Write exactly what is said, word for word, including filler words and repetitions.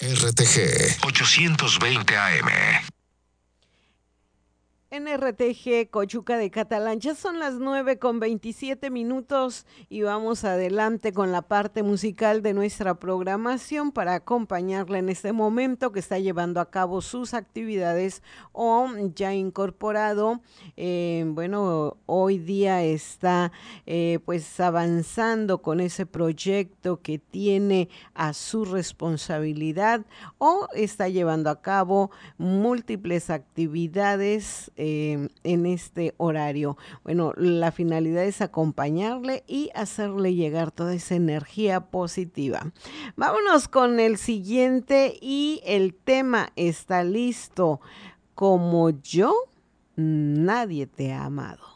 R T G ochocientos veinte A M. En R T G Cochuca de Catalán, ya son las nueve con veintisiete minutos y vamos adelante con la parte musical de nuestra programación para acompañarla en este momento que está llevando a cabo sus actividades o ya incorporado. Eh, bueno, hoy día está eh, pues avanzando con ese proyecto que tiene a su responsabilidad o está llevando a cabo múltiples actividades Eh, en este horario. Bueno, la finalidad es acompañarle y hacerle llegar toda esa energía positiva. Vámonos con el siguiente y el tema está listo. Como yo, nadie te ha amado.